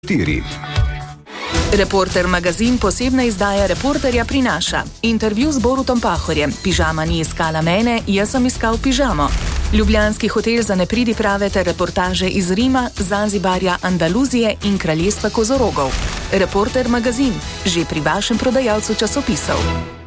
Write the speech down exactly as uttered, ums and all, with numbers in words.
štiri. Reporter magazin posebna izdaja Reporterja prinaša intervju z Borutom Pahorjem. Pižama ni iskala mene, jaz sem iskal pižamo. Ljubljanski hotel za nepridiprave ter reportaže iz Rima, Zanzibarja, Andaluzije in kraljestva kozorogov. Reporter magazin, že pri vašem prodajalcu časopisov.